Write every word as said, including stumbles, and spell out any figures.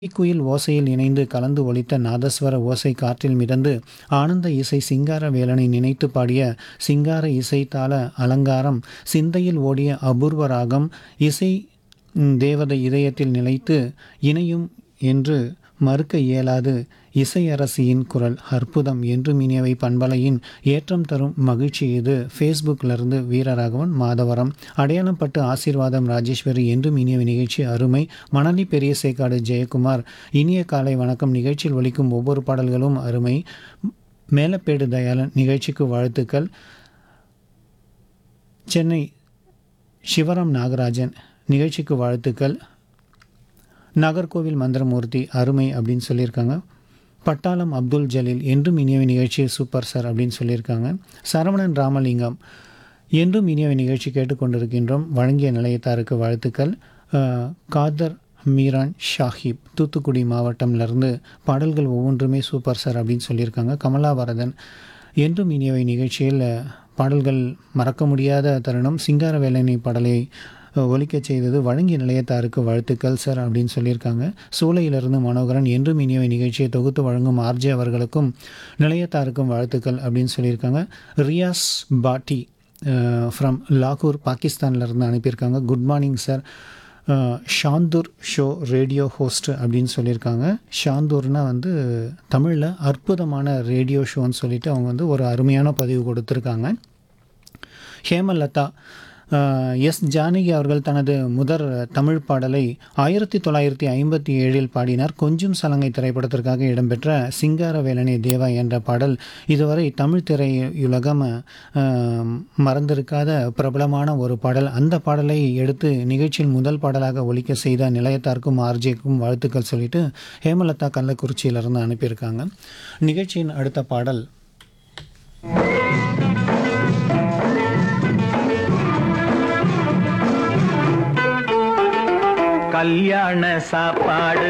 தீக்குயில் ஓசையில் இணைந்து கலந்து ஒலித்த நாதஸ்வர ஓசை காற்றில் மிதந்து ஆனந்த இசை சிங்கார வேலனை நினைத்து பாடிய சிங்கார இசைத்தாள அலங்காரம் சிந்தையில் ஓடிய அபூர்வ ராகம் இசை ம், தேவதை இதயத்தில் நிலைத்து இணையும் என்று மறுக்க இயலாது இசையரசியின் குரல் அற்புதம் என்று மினியவை பண்பலையின் ஏற்றம் தரும் மகிழ்ச்சி இது. ஃபேஸ்புக்கிலிருந்து வீரராகவன் மாதவரம் அடையாளப்பட்டு ஆசீர்வாதம் ராஜேஸ்வரி என்று மினியவை நிகழ்ச்சி அருமை. மணலி பெரிய சேக்காடு ஜெயக்குமார் இனிய காலை வணக்கம், நிகழ்ச்சியில் ஒலிக்கும் ஒவ்வொரு பாடல்களும் அருமை. மேலப்பேடு தயாளன் நிகழ்ச்சிக்கு வாழ்த்துக்கள். சென்னை சிவராம் நாகராஜன் நிகழ்ச்சிக்கு வாழ்த்துக்கள். நாகர்கோவில் மந்திரமூர்த்தி அருமை அப்படின்னு சொல்லியிருக்காங்க. பட்டாளம் அப்துல் ஜலீல் என்றும் இனியவை நிகழ்ச்சி சூப்பர் சார் அப்படின்னு சொல்லியிருக்காங்க. சரவணன் ராமலிங்கம் என்றும் இனியவை நிகழ்ச்சி கேட்டுக்கொண்டிருக்கின்றோம், வழங்கிய நிலையத்தாருக்கு வாழ்த்துக்கள். அஹ், காதர் மீரான் ஷாஹிப் தூத்துக்குடி மாவட்டம்லேருந்து பாடல்கள் ஒவ்வொன்றுமே சூப்பர் சார் அப்படின்னு சொல்லியிருக்காங்க. கமலாவரதன் என்றும் இனியவை நிகழ்ச்சியில் பாடல்கள் மறக்க முடியாத தருணம், சிங்காரவேலனை பாடலை ஒலிக்க செய்தது, வழங்கிய நிலையத்தாருக்கு வாழ்த்துக்கள் சார் அப்படின்னு சொல்லியிருக்காங்க. சூளையிலிருந்து மனோகரன் என்றும் இனியவை நிகழ்ச்சியை தொகுத்து வழங்கும் ஆர்ஜே அவர்களுக்கும் நிலையத்தாருக்கும் வாழ்த்துக்கள் அப்படின்னு சொல்லியிருக்காங்க. ரியாஸ் பாட்டி ஃப்ரம் லாகூர் பாகிஸ்தான்லேருந்து அனுப்பியிருக்காங்க. Good morning sir, ஷாந்தூர் show radio host அப்படின்னு சொல்லியிருக்காங்க. ஷாந்தூர்னால் வந்து தமிழில் அற்புதமான ரேடியோ ஷோன்னு சொல்லிட்டு அவங்க வந்து ஒரு அருமையான பதிவு கொடுத்துருக்காங்க. ஹேமலதா எஸ் ஜானகி அவர்கள் தனது முதற் தமிழ் பாடலை ஆயிரத்தி தொள்ளாயிரத்தி ஐம்பத்தி ஏழில் பாடினார். கொஞ்சம் சலங்கை திரைப்படத்திற்காக இடம்பெற்ற சிங்காரவேலனே தேவா என்ற பாடல் இதுவரை தமிழ் திரையுலகம் மறந்திருக்காத பிரபலமான ஒரு பாடல். அந்த பாடலை எடுத்து நிகழ்ச்சியில் முதல் பாடலாக ஒலிக்க செய்த நிலையத்தாருக்கும் ஆர்ஜேக்கும் வாழ்த்துக்கள் சொல்லிட்டு ஹேமலதா கள்ளக்குறிச்சியிலிருந்து அனுப்பியிருக்காங்க. நிகழ்ச்சியின் அடுத்த பாடல் கல்யாண சாப்பாடு